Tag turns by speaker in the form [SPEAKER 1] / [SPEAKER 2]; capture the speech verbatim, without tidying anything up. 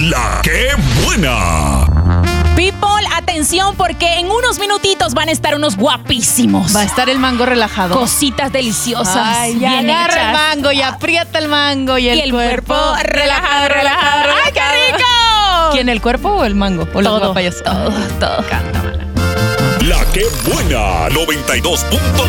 [SPEAKER 1] La que buena.
[SPEAKER 2] People, atención porque en unos minutitos van a estar unos guapísimos.
[SPEAKER 3] Va a estar el mango relajado.
[SPEAKER 2] Cositas deliciosas.
[SPEAKER 3] Ay, ya
[SPEAKER 2] bien
[SPEAKER 3] agarra el
[SPEAKER 2] hechas.
[SPEAKER 3] mango y aprieta el mango y el,
[SPEAKER 2] Y el
[SPEAKER 3] cuerpo,
[SPEAKER 2] cuerpo relajado, relajado. ¡Ay, qué rico!
[SPEAKER 3] ¿Quién, el cuerpo o el mango? O los
[SPEAKER 2] Todo,
[SPEAKER 3] papayas.
[SPEAKER 2] todo, todo.
[SPEAKER 1] La que buena. noventa y dos punto